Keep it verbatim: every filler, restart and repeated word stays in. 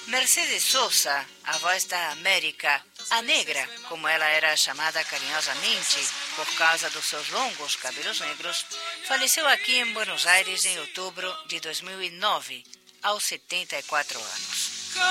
Mercedes Sosa, a voz da América, a negra, como ela era chamada carinhosamente por causa dos seus longos cabelos negros, faleceu aqui em Buenos Aires em outubro de dois mil e nove, aos setenta e quatro anos.